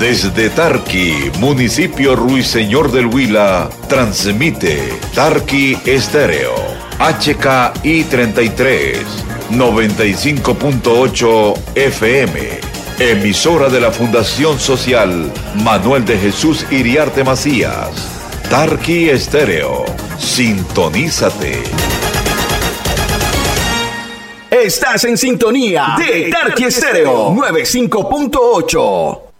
Desde Tarqui, municipio Ruiseñor del Huila, transmite Tarqui Estéreo, HKI 33, 95.8 FM, emisora de la Fundación Social Manuel de Jesús Iriarte Macías. Tarqui Estéreo, sintonízate. Estás en sintonía de Tarqui Estéreo 95.8.